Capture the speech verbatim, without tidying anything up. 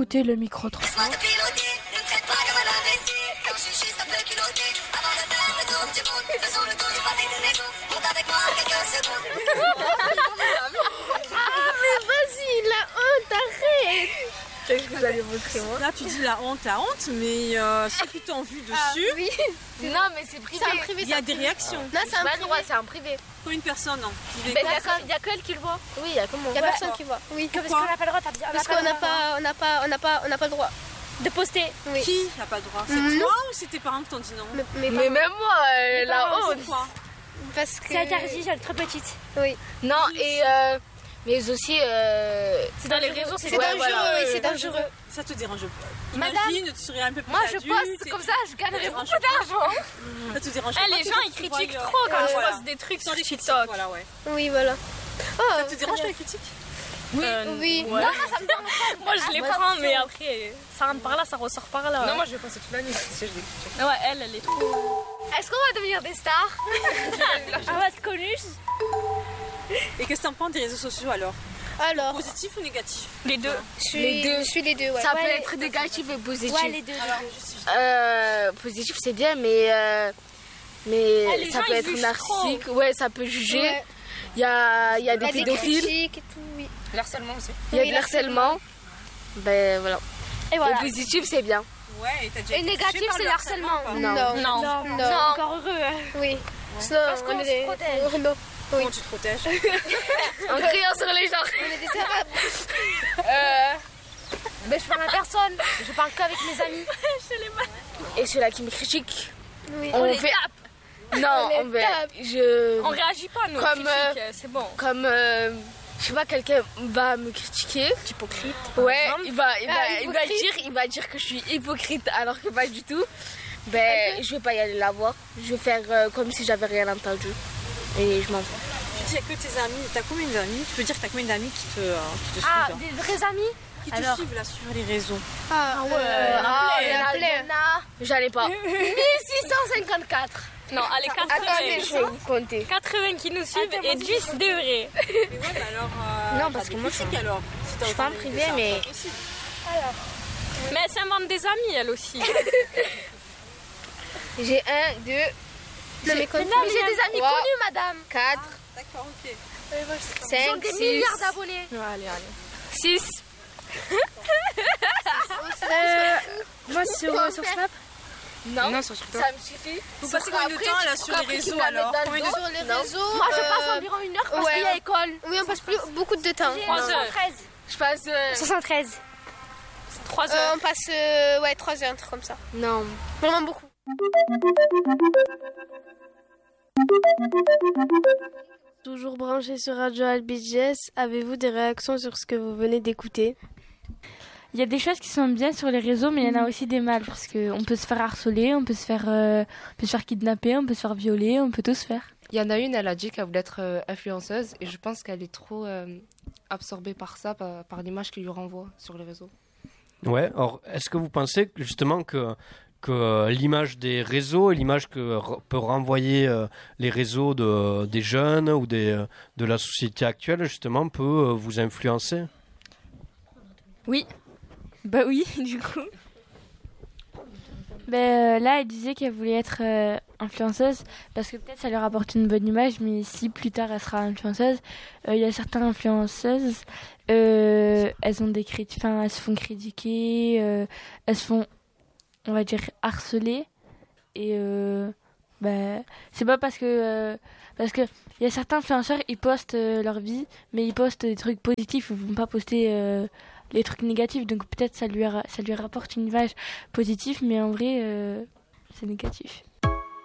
écouter le micro trop fort. Ah mais vas-y, la honte, arrête. Qu'est-ce que vous allez montrer moi? Là tu dis la honte, la honte, mais euh, ceux qui t'ont vu dessus, Ah, oui. Non mais c'est privé. C'est un privé. il y a des réactions. Non, c'est un Pas le privé. droit, c'est un privé. Pour une personne, non. Il y a que elle qui le voit. Oui, il y a comment? Il n'y a personne qui voit. Oui. Parce qu'on n'a pas le droit, t'as dit. Parce qu'on n'a pas, on n'a pas, on n'a pas, on n'a pas le droit de poster. Oui. Qui n'a pas le droit? C'est Non. toi ou c'est tes parents qui t'ont dit non? Mais, mais Mais pas- même moi, euh, la Parents, honte. c'est quoi? parce que. C'est interdit, j'ai très petite. Oui. Non, et euh, mais aussi. Euh... C'est dans les réseaux, c'est C'est Ouais, dangereux. voilà. oui, c'est dangereux. Ça te dérange pas? Madame, Imagine, tu serais un peu plus Moi je adulte poste et comme tu- ça, je gagnerais ça te beaucoup dérange d'argent. pas. Ça te dérange Eh, pas les que gens tu ils te critiquent voient, trop quand euh, je voilà. poste des trucs Sans sur les critiques, TikTok. voilà, ouais. Oui, voilà. Oh, Ça te dérange pas les critiques? Oui, oui. Non, non, ça me dérange pas. Moi je les prends, mais après ça rentre par là, ça ressort par là. Non, moi je vais passer toute la nuit si je les critique. Ouais, elle, elle est trop. Est-ce qu'on va devenir des stars? Elle va être connue. Et qu'est-ce que t'en penses des réseaux sociaux alors? Alors, Positif ou négatif? Les deux. je suis, Les deux. je suis les deux, ouais. Ça peut Ouais, être négatif et positif. Ouais, les deux. Alors, juste Euh, positif c'est bien, mais euh, mais Ah, les ça gens, peut ils être jugent narcissique. Ouais, ça peut juger. Ouais. Il y a, il y a Il y des a des pédophiles, critiques et tout, oui. l'harcèlement aussi. Oui, Il y a de l'harcèlement. Ben voilà. Et voilà. Et positif c'est bien. Ouais, et t'as déjà Et été négatif, touchée par c'est le le harcèlement. pas? Non. Non. Non, Non. non, encore heureux. hein. Oui. Sinon, Parce qu'on on est se des- protège. Oh, non. Oui. Comment tu te protèges? En criant sur les gens. On est des arabes. Euh, ben, je parle à personne. Je parle qu'avec mes amis. Et ceux-là qui me critiquent, Oui. on, les fait. Non, On les on va. tape. Je. On réagit pas, nous. Comme, euh, critiques, c'est bon. Comme. euh, je sais pas, quelqu'un va me critiquer. Hypocrite. Ouais, il va, il, va, Ah, il va hypocrite. dire, il va dire que je suis hypocrite alors que pas du tout. Ben, je vais pas y aller la voir. Je vais faire euh, comme si j'avais rien entendu. Et je m'en fous. Tu dis que tes amis, t'as combien d'amis? Tu peux dire que t'as combien d'amis qui te, euh, qui te Ah, suivent? des vrais amis? Qui te alors. suivent là sur les réseaux? Ah, ouais. Ah, il y en a plein. J'en ai pas. mille six cent cinquante-quatre. Non, allez, Attendez, je vais quatre-vingts. vous compter. quatre-vingts qui nous suivent et dix de vrai. Mais ouais, mais alors. euh, Non, parce t'as que des moi, critiques, je- alors. Si t'as je suis pas autant en d'amis privé, que ça, mais- c'est pas possible. Mais elle s'invente des amis, elle aussi. J'ai un, deux, Non, mais quand Mais non, mais j'ai des amis Trois. connus, madame. quatre, D'accord, ok. Ils ont cinq, des six, milliards d'abonnés. Ouais, allez, allez. six. Moi, sur, sur Snap. Non, Non, sur TikTok. ça me suffit. Vous passez combien de Après, temps là tu- sur les après, tu réseaux la mets alors? dans le Combien de- dos. sur les Non. réseaux. Moi, je euh, passe environ une heure parce ouais. qu'il y a école. Oui, on passe plus beaucoup de temps. Trois heures. Je passe. euh, soixante-treize. Trois Euh, heures. on passe euh, ouais, trois heures, un truc comme ça. Non. Vraiment beaucoup. Toujours branché sur Radio Albigès, avez-vous des réactions sur ce que vous venez d'écouter? Il y a des choses qui sont bien sur les réseaux, mais il y en a aussi des mal parce qu'on peut se faire harceler, on peut se faire, euh, on peut se faire kidnapper, on peut se faire violer, on peut tout se faire. Il y en a une, elle a dit qu'elle voulait être euh, influenceuse et je pense qu'elle est trop euh, absorbée par ça, par, par l'image qu'il lui renvoie sur les réseaux. Ouais, alors est-ce que vous pensez que, justement que, que euh, l'image des réseaux et l'image que re- peut renvoyer euh, les réseaux de, des jeunes ou des, euh, de la société actuelle justement peut euh, vous influencer? Oui. Bah oui, du coup. Ben, euh, là, elle disait qu'elle voulait être euh, influenceuse parce que peut-être ça leur apporte une bonne image, mais si plus tard elle sera influenceuse, euh, il y a certaines influenceuses, euh, elles ont des criti- enfin, elles se font critiquer, euh, elles se font, on va dire, harceler, et euh, ben, c'est pas parce que euh, parce que il y a certains influenceurs, ils postent euh, leur vie, mais ils postent des trucs positifs, ils vont pas poster euh, les trucs négatifs, donc peut-être ça lui ra- ça lui rapporte une image positive, mais en vrai euh, c'est négatif.